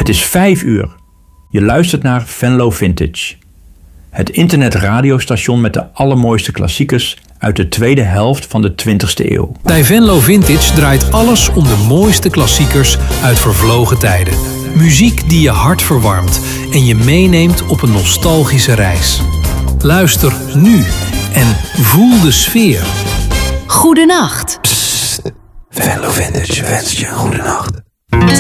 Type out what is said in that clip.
Het is 5 uur. Je luistert naar Venlo Vintage. Het internetradiostation met de allermooiste klassiekers uit de tweede helft van de 20e eeuw. Bij Venlo Vintage draait alles om de mooiste klassiekers uit vervlogen tijden. Muziek die je hart verwarmt en je meeneemt op een nostalgische reis. Luister nu en voel de sfeer. Goedenacht. Venlo Vintage wenst je een goede nacht.